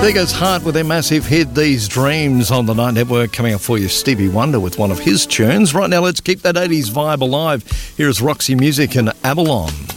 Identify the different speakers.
Speaker 1: There goes Heart with their massive hit, These Dreams, on the Night Network. Coming up for you, Stevie Wonder with one of his tunes. Right now, let's keep that 80s vibe alive. Here's Roxy Music and Avalon.